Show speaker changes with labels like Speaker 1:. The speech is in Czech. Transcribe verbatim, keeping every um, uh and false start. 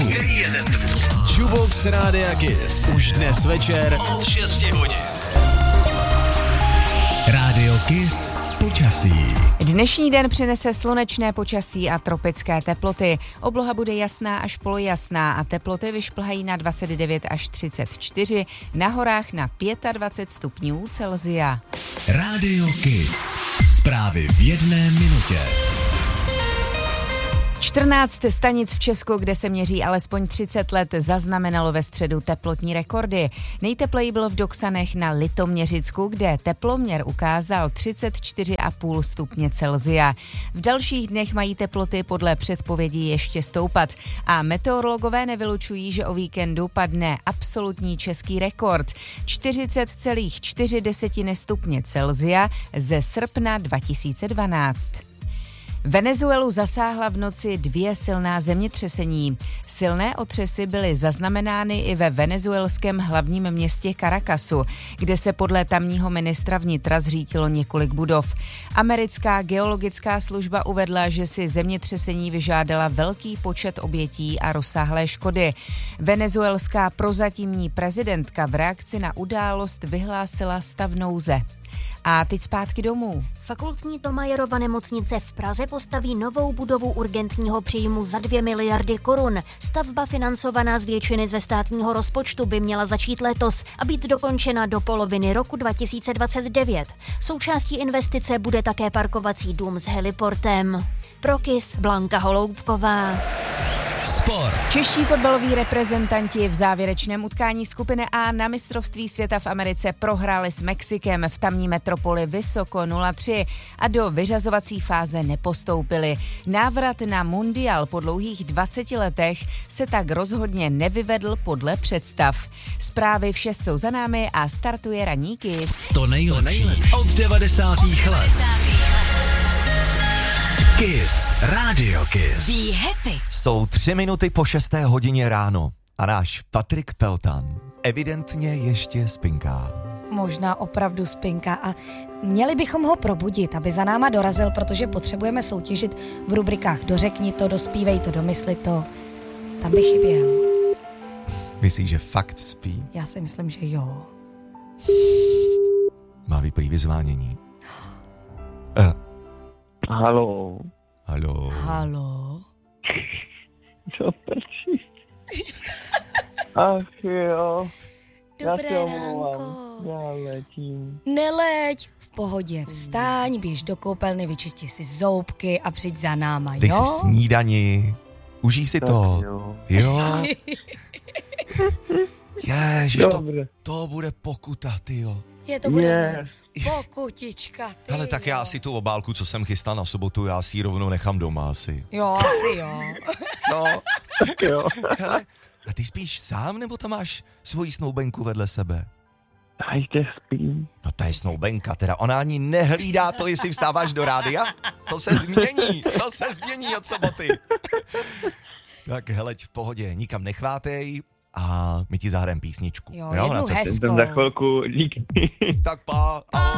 Speaker 1: jeden Jukebox Rádia Kiss. Už dnes večer od šesti hodin. Rádio Kiss počasí.
Speaker 2: Dnešní den přinese slunečné počasí a tropické teploty. Obloha bude jasná až polojasná a teploty vyšplhají na dvacet devět až třicet čtyři, na horách na dvacet pět stupňů Celsia.
Speaker 1: Rádio Kiss. Zprávy v jedné minutě.
Speaker 2: čtrnáct stanic v Česku, kde se měří alespoň třicet let, zaznamenalo ve středu teplotní rekordy. Nejtepleji bylo v Doksanech na Litoměřicku, kde teploměr ukázal třicet čtyři celá pět stupně Celsia. V dalších dnech mají teploty podle předpovědí ještě stoupat a meteorologové nevylučují, že o víkendu padne absolutní český rekord čtyřicet celá čtyři stupně Celsia ze srpna dva tisíce dvanáct. Venezuelu zasáhla v noci dvě silná zemětřesení. Silné otřesy byly zaznamenány i ve venezuelském hlavním městě Caracasu, kde se podle tamního ministra vnitra zřítilo několik budov. Americká geologická služba uvedla, že si zemětřesení vyžádala velký počet obětí a rozsáhlé škody. Venezuelská prozatímní prezidentka v reakci na událost vyhlásila stav nouze. A teď zpátky domů.
Speaker 3: Fakultní Thomayerova nemocnice v Praze postaví novou budovu urgentního příjmu za dvě miliardy korun. Stavba financovaná z většiny ze státního rozpočtu by měla začít letos a být dokončena do poloviny roku dva tisíce dvacet devět. Součástí investice bude také parkovací dům s heliportem. Pro Kiss Blanka Holoubková.
Speaker 1: Sport.
Speaker 2: Čeští fotbaloví reprezentanti v závěrečném utkání skupiny A na mistrovství světa v Americe prohráli s Mexikem v tamní metropoli vysoko nula tři a do vyřazovací fáze nepostoupili. Návrat na mundial po dlouhých dvaceti letech se tak rozhodně nevyvedl podle představ. Zprávy vše jsou za námi a startuje ranní Kiss.
Speaker 1: To nejlepší od devadesátých let. Kiss, Rádio Kiss.
Speaker 4: Be happy.
Speaker 5: Jsou tři minuty po šesté hodině ráno a náš Patrik Peltan evidentně ještě spinká.
Speaker 4: Možná opravdu spinká a měli bychom ho probudit, aby za náma dorazil, protože potřebujeme soutěžit v rubrikách Dořekni to, Dospívej to, Domysli to. Tam by chyběl.
Speaker 5: Myslíš, že fakt spí?
Speaker 4: Já si myslím, že jo.
Speaker 5: Má vyplý vyzvánění. Uh.
Speaker 6: Haló.
Speaker 5: Haló.
Speaker 4: Haló.
Speaker 6: Co prčí? Ach jo.
Speaker 4: Dobré
Speaker 6: Já se omlouvám.
Speaker 4: ránko.
Speaker 6: Já letím.
Speaker 4: Neleď, v pohodě vstáň, běž do koupelny, vyčisti si zoubky a přijď za náma,
Speaker 5: Dej
Speaker 4: jo?
Speaker 5: si snídani. Užij si
Speaker 6: Tak
Speaker 5: to.
Speaker 6: jo.
Speaker 5: Jo. Ježiš, to,
Speaker 6: Dobře.
Speaker 5: to bude pokuta, tyjo.
Speaker 4: Je to bude
Speaker 6: Je.
Speaker 4: pokutička, ty.
Speaker 5: Hele, tak já si tu obálku, co jsem chystal na sobotu, já si ji rovnou nechám doma asi.
Speaker 4: Jo, asi jo.
Speaker 5: Co?
Speaker 6: Tak jo.
Speaker 5: Hele, a ty spíš sám, nebo tam máš svoji snoubenku vedle sebe?
Speaker 6: Já ještě spím.
Speaker 5: No to je snoubenka, teda ona ani nehlídá to, jestli vstáváš do rádia. To se změní, to se změní od soboty. Tak heleď v pohodě, nikam nechvátej a my ti zahrajeme písničku.
Speaker 4: Jo, jednu
Speaker 5: na cestě.
Speaker 4: hezkou.
Speaker 6: Jsem za chvilku, díky.
Speaker 5: Tak pa. Ahoj.